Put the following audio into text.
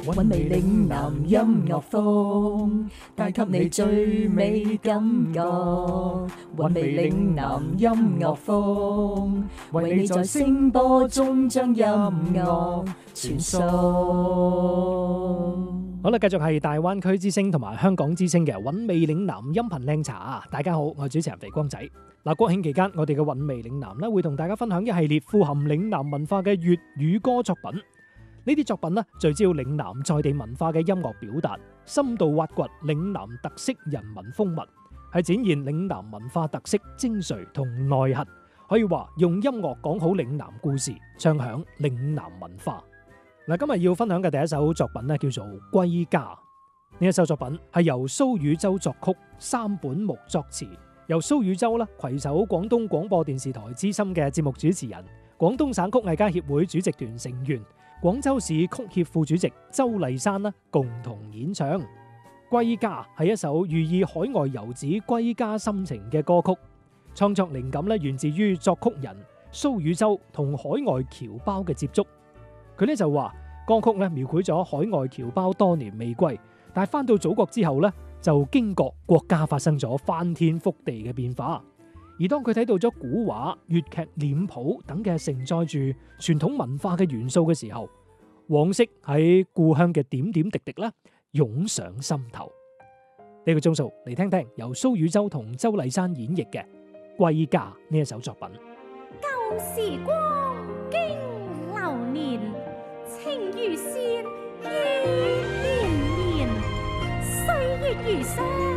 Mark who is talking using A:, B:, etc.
A: 韻味嶺南音樂風，帶給你最美感覺。韻味嶺南音樂風，為你在聲波中將音樂傳送。
B: 好啦，繼續係大灣區之聲同埋香港之聲嘅韻味嶺南音頻靚茶啊！大家好，我係主持人肥光仔。嗱，國慶期間，我哋嘅韻味嶺南咧會同大家分享一系列富含嶺南文化嘅粵語歌作品。呢啲作品咧聚焦嶺南在地文化嘅音樂表達，深度挖掘嶺南特色人文風物，係展現嶺南文化特色精髓同內核。可以話用音樂講好嶺南故事，唱響嶺南文化。嗱，今日要分享嘅第一首作品咧叫做《歸家》。呢一首作品係由蘇宇洲作曲，三本木作詞，由蘇宇洲啦攜手廣東廣播電視台資深嘅節目主持人、廣東省曲藝家協會主席團成員、廣州市曲協副主席周麗珊啦共同演唱。《歸家》係一首寓意海外遊子歸家心情嘅歌曲，創作靈感咧源自於作曲人蘇宇洲同海外僑胞嘅接觸。佢咧就話歌曲咧描繪咗海外僑胞多年未歸，但係翻到祖國之後咧就驚覺國家發生咗翻天覆地嘅變化。而當佢睇到咗古畫、粵劇、臉譜等嘅承載住傳統文化嘅元素嘅時候，往昔喺故鄉嘅點點滴滴咧湧上心頭。呢個鐘數嚟聽聽由蘇宇洲同周麗珊演繹嘅《歸家》呢一首作品。
C: 舊時光經流年，情如線，意連綿，歲月如梭，